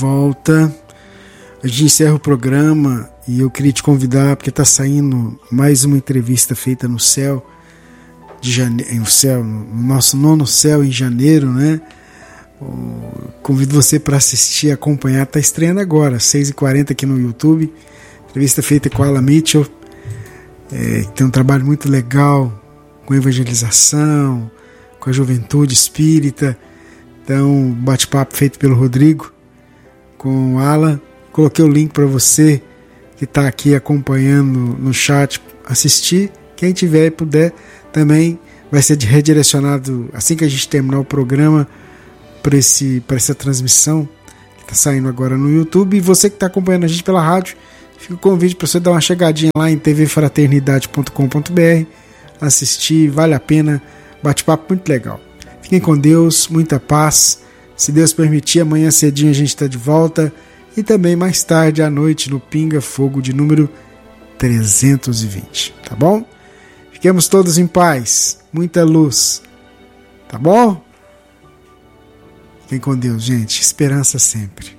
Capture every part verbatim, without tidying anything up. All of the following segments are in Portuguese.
Volta, a gente encerra o programa e eu queria te convidar, porque está saindo mais uma entrevista feita no céu, de janeiro, no céu, no nosso nono céu em janeiro, né? Convido você para assistir, acompanhar, está estreando agora, seis e quarenta aqui no YouTube, entrevista feita com a Ala Mitchell, é, que tem um trabalho muito legal com evangelização, com a juventude espírita. Então, bate-papo feito pelo Rodrigo com a Ala. Coloquei o link para você que está aqui acompanhando no chat assistir. Quem tiver e puder também vai ser redirecionado assim que a gente terminar o programa para esse, para essa transmissão que está saindo agora no YouTube. E você que está acompanhando a gente pela rádio, fica o convite para você dar uma chegadinha lá em t v fraternidade ponto com ponto b r, assistir, vale a pena, bate-papo muito legal. Fiquem com Deus, muita paz. Se Deus permitir, amanhã cedinho a gente está de volta. E também mais tarde à noite no Pinga Fogo de número trezentos e vinte. Tá bom? Fiquemos todos em paz. Muita luz. Tá bom? Fiquem com Deus, gente. Esperança sempre.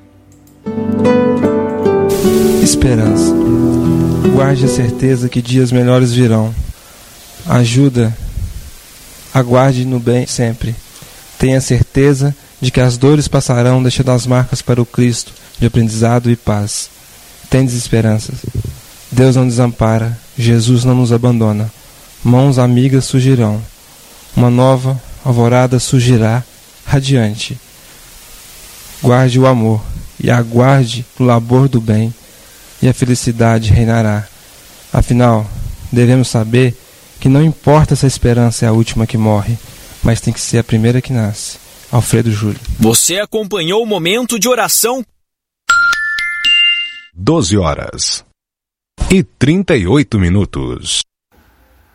Esperança. Guarde a certeza que dias melhores virão. Ajuda. Aguarde no bem sempre. Tenha certeza de que as dores passarão, deixando as marcas para o Cristo de aprendizado e paz. Tendes esperanças. Deus não desampara, Jesus não nos abandona. Mãos amigas surgirão. Uma nova alvorada surgirá radiante. Guarde o amor e aguarde o labor do bem, e a felicidade reinará. Afinal, devemos saber que não importa se a esperança é a última que morre, mas tem que ser a primeira que nasce. Alfredo Júlio. Você acompanhou o momento de oração. doze horas e trinta e oito minutos.